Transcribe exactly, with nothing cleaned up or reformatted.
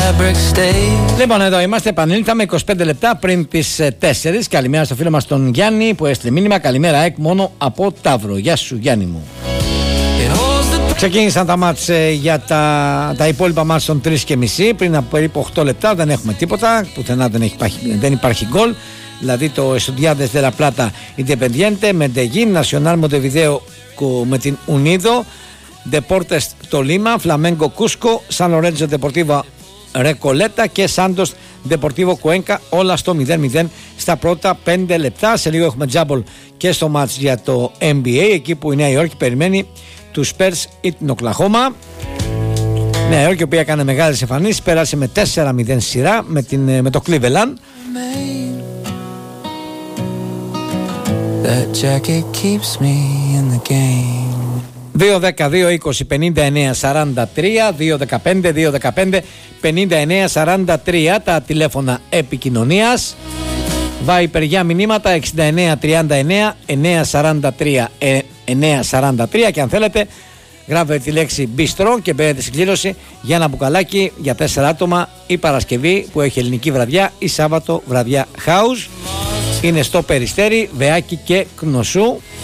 Λοιπόν, εδώ είμαστε, επανήλθαμε είκοσι πέντε λεπτά πριν τις τέσσερις. Καλημέρα στο φίλο μας τον Γιάννη που έστειλε μήνυμα. Καλημέρα εκ μόνο από Ταύρο. Γεια σου Γιάννη μου. Ξεκίνησαν τα μάτς ε, για τα, τα υπόλοιπα μάτς των τρεις και μισή. Πριν από περίπου οκτώ λεπτά δεν έχουμε τίποτα. Πουθενά δεν, έχει, δεν υπάρχει γκολ. Δηλαδή το Estudiantes de la Plata Independiente, Medellín, Nacional Montevideo με την Unido, Deportes Tolima, Flamengo Cusco, San Lorenzo Deportivo Recoleta και Santos Deportivo Cuenca, όλα στο μηδέν μηδέν στα πρώτα πέντε λεπτά. Σε λίγο έχουμε τζάμπολ και στο μάτς για το N B A, εκεί που η Νέα Υόρκη περιμένει τους Spurs ή την Οκλαχώμα. Νέα Υόρκη, η οποία έκανε μεγάλες εμφανίσεις, πέρασε με τέσσερα μηδέν σειρά με, την, με το Cleveland. That jacket keeps me in the game. δύο δέκα δύο είκοσι πενήντα εννέα σαράντα τρία, δύο δεκαπέντε δύο δεκαπέντε πενήντα εννέα σαράντα τρία τα τηλέφωνα επικοινωνίας. Viper για μηνύματα εξήντα εννέα τριάντα εννέα εννέα σαράντα τρία εννέα σαράντα τρία και αν θέλετε γράφετε τη λέξη μπίστρο και μπαίνετε στην κλήρωση για ένα μπουκαλάκι για τέσσερα άτομα η Παρασκευή που έχει ελληνική βραδιά ή Σάββατο βραδιά house. Είναι στο Περιστέρι, Βεάκι και Κνωσού.